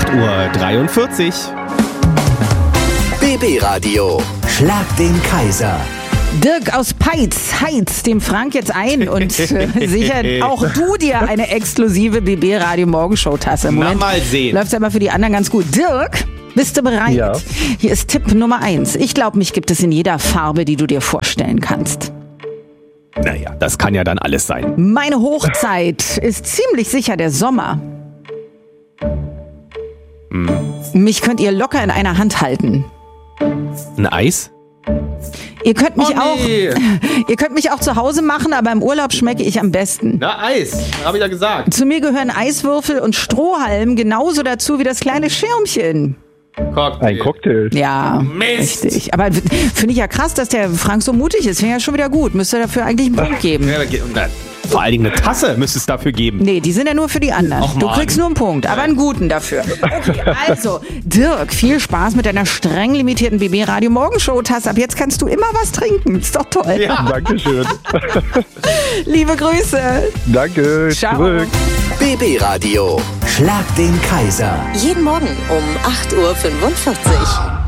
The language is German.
8:43 Uhr. BB Radio. Schlag den Kaiser. Dirk aus Peitz heizt dem Frank jetzt ein und sichert auch du dir eine exklusive BB Radio Morgenshow Tasse. Im Moment mal sehen. läuft's aber für die anderen ganz gut. Dirk, bist du bereit? Ja. Hier ist Tipp Nummer 1. Ich glaube, mich gibt es in jeder Farbe, die du dir vorstellen kannst. Naja, das kann ja dann alles sein. Meine Hochzeit ist ziemlich sicher der Sommer. Mich könnt ihr locker in einer Hand halten. Ein Eis? Ihr könnt mich nee. ihr könnt mich auch zu Hause machen, aber im Urlaub schmecke ich am besten. Na, Eis. Habe ich ja gesagt. Zu mir gehören Eiswürfel und Strohhalm genauso dazu wie das kleine Schirmchen. Cocktail. Ein Cocktail. Ja, Mist. richtig. Aber finde ich ja krass, dass der Frank so mutig ist. Finde ich ja schon wieder gut. Müsste dafür eigentlich einen Punkt geben. Ja, und dann, vor allen Dingen eine Tasse müsste es dafür geben. Nee, die sind ja nur für die anderen. Och, Du Mann. kriegst nur einen Punkt, aber einen guten dafür. Okay, also, Dirk, viel Spaß mit deiner streng limitierten BB Radio Morgenshow Tasse. Ab jetzt kannst du immer was trinken. Ist doch toll. Ja. Dankeschön. Liebe Grüße. Danke. Ciao. Zurück. BB Radio. Schlag den Kaiser. Jeden Morgen um 8:45 Uhr.